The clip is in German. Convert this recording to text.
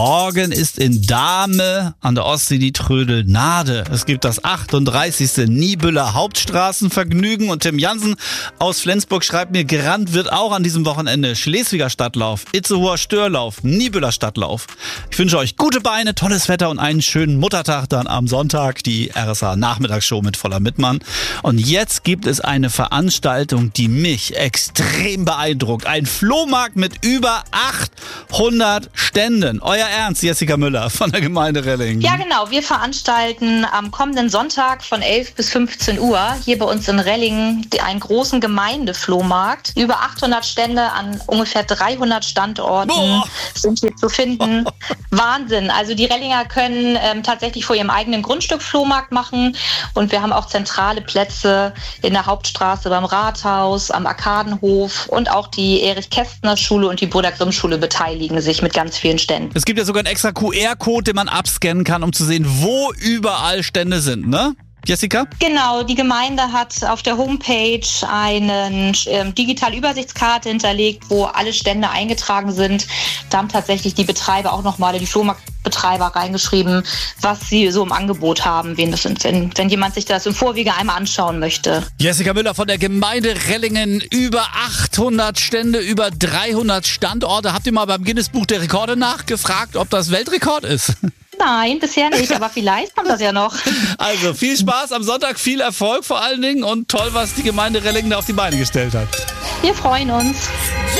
Morgen ist in Dahme an der Ostsee die Trödelnade. Es gibt das 38. Niebüller Hauptstraßenvergnügen und Tim Jansen aus Flensburg schreibt mir, gerannt wird auch an diesem Wochenende Schleswiger Stadtlauf, Itzehoer Störlauf, Niebüller Stadtlauf. Ich wünsche euch gute Beine, tolles Wetter und einen schönen Muttertag dann am Sonntag, die RSA Nachmittagsshow mit Voller Mittmann. Und jetzt gibt es eine Veranstaltung, die mich extrem beeindruckt. Ein Flohmarkt mit über 800 Ständen. Euer Ernst, Jessica Müller von der Gemeinde Relling. Ja, genau. Wir veranstalten am kommenden Sonntag von 11 bis 15 Uhr hier bei uns in Relling einen großen Gemeindeflohmarkt. Über 800 Stände an ungefähr 300 Standorten sind hier zu finden. Wahnsinn. Also die Rellinger können tatsächlich vor ihrem eigenen Grundstück Flohmarkt machen und wir haben auch zentrale Plätze in der Hauptstraße beim Rathaus, am Arkadenhof und auch die Erich-Kästner-Schule und die Bruder-Grimm-Schule beteiligen sich mit ganz vielen Ständen. Es gibt ja sogar einen extra QR-Code, den man abscannen kann, um zu sehen, wo überall Stände sind, ne? Jessica? Genau, die Gemeinde hat auf der Homepage eine digitale Übersichtskarte hinterlegt, wo alle Stände eingetragen sind. Da haben tatsächlich die Betreiber auch nochmal, die Flohmarktbetreiber reingeschrieben, was sie so im Angebot haben, wenn jemand sich das im Vorwege einmal anschauen möchte. Jessica Müller von der Gemeinde Rellingen, über 800 Stände, über 300 Standorte. Habt ihr mal beim Guinness-Buch der Rekorde nachgefragt, ob das Weltrekord ist? Nein, bisher nicht, aber vielleicht kommt das ja noch. Also viel Spaß am Sonntag, viel Erfolg vor allen Dingen und toll, was die Gemeinde Rellingen da auf die Beine gestellt hat. Wir freuen uns.